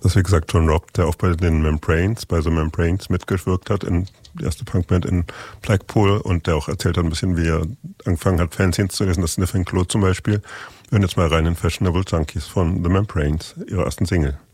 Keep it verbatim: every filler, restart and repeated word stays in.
Das ist wie gesagt John Robb, der auch bei den Membranes, bei The Membranes mitgewirkt hat, in die erste Punkband in Blackpool und der auch erzählt hat ein bisschen, wie er angefangen hat, Fanzines zu lesen, das Sniffing Claude zum Beispiel. Wir hören jetzt mal rein in Fashionable Junkies von The Membranes, ihrer ersten Single.